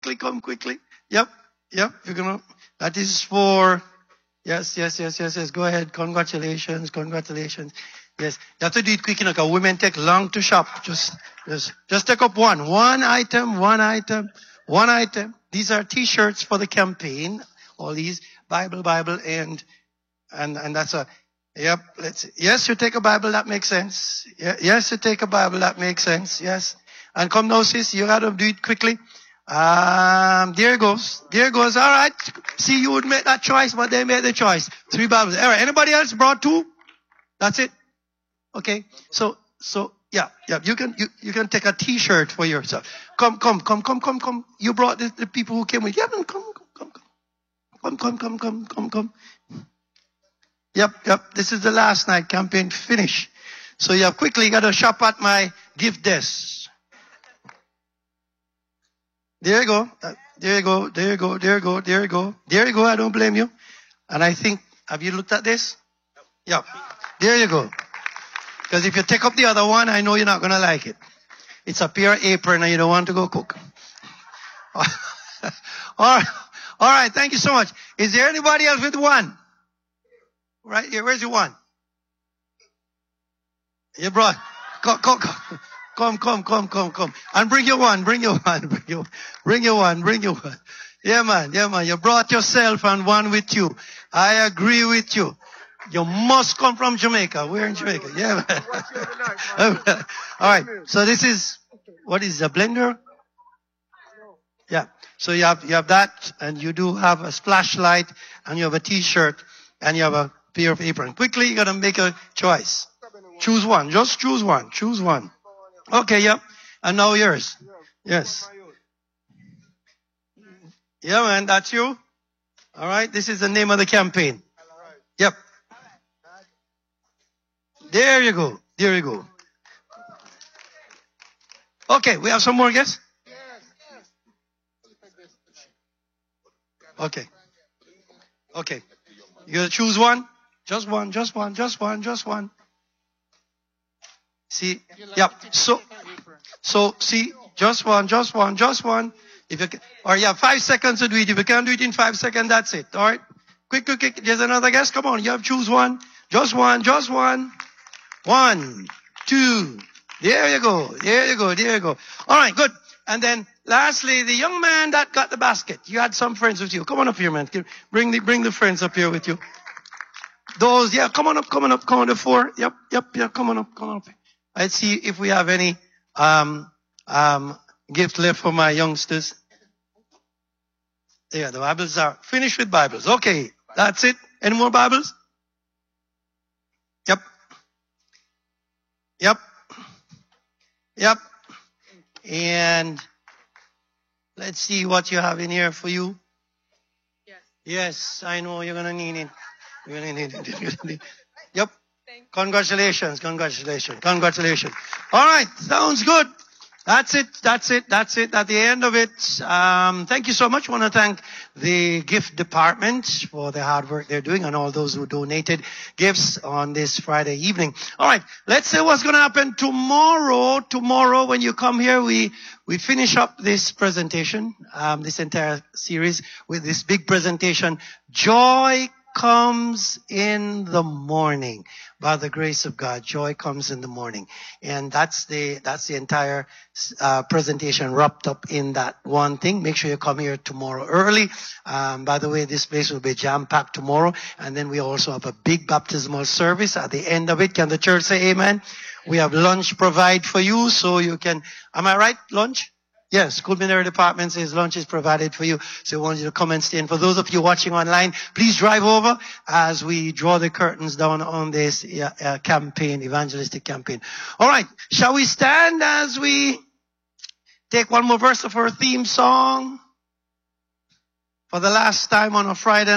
quickly, come quickly. Yep. You're gonna. That is for. Yes. Go ahead. Congratulations. Yes. You have to do it quick, because women take long to shop. Just take up one item. These are T-shirts for the campaign. All these Bible, and that's a. Yep. Yes, you take a Bible. That makes sense. Yes, you take a Bible. That makes sense. Yes. And come now, sis. You gotta do it quickly. There it goes. All right. See, you would make that choice, but they made the choice. 3 Bibles. All right. Anybody else brought 2? That's it. Okay. So, yeah. You can take a T-shirt for yourself. Come. You brought the people who came with. Yeah, come. Yep. This is the last night campaign finish. So you have quickly got to shop at my gift desk. There you go. I don't blame you. And I think, have you looked at this? Yeah. There you go. Because if you take up the other one, I know you're not going to like it. It's a pair of apron and you don't want to go cook. All right. Thank you so much. Is there anybody else with one? Right here. Where's your one? You brought. Come. And bring your one. Yeah, man. You brought yourself and one with you. I agree with you. You must come from Jamaica. We're in Jamaica. Yeah, man. All right. So this is, what is a blender? Yeah. So you have that, and you do have a flashlight, and you have a T-shirt, and you have a pair of apron. Quickly, you gotta make a choice. Choose one. Just choose one. Okay, yep. And now yours. Yes. Yeah, man, that's you. All right. This is the name of the campaign. Yep. There you go. Okay, we have some more guests? Okay. You gotta choose one? Just one. See? Yep. So see, just one. If you can, or you have 5 seconds to do it. If you can't do it in 5 seconds, that's it. All right. Quick. There's another guest. Come on. You have to choose one. Just one. 1, 2. There you go. All right. Good. And then lastly, the young man that got the basket. You had some friends with you. Come on up here, man. Bring the friends up here with you. Those, yeah. Come on up. The 4. Yep. Come on up. Let's see if we have any gift left for my youngsters. Yeah, the Bibles are finished with Bibles. Okay, that's it. Any more Bibles? Yep. And let's see what you have in here for you. Yes, I know you're going to need it. Yep. Congratulations. All right. Sounds good. That's it. At the end of it, thank you so much. I want to thank the gift department for the hard work they're doing and all those who donated gifts on this Friday evening. All right. Let's see what's going to happen tomorrow. Tomorrow, when you come here, we finish up this presentation, this entire series with this big presentation. Joy comes in the morning. By the grace of God, joy comes in the morning. And that's the entire presentation wrapped up in that one thing. Make sure you come here tomorrow early. By the way, this place will be jam-packed tomorrow. And then we also have a big baptismal service at the end of it. Can the church say amen? We have lunch provide for you, so you can, am I right? Lunch? Yes, School Ministry Department says lunch is provided for you, so we want you to come and stay. And for those of you watching online, please drive over as we draw the curtains down on this campaign, evangelistic campaign. All right, shall we stand as we take one more verse of our theme song for the last time on a Friday night?